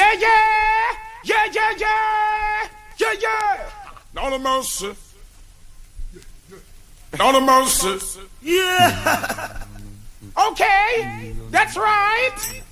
Yeah, yeah. Yeah, yeah, yeah. Yeah, yeah. Lord of mercy. Lord of mercy. Yeah. Okay, that's right.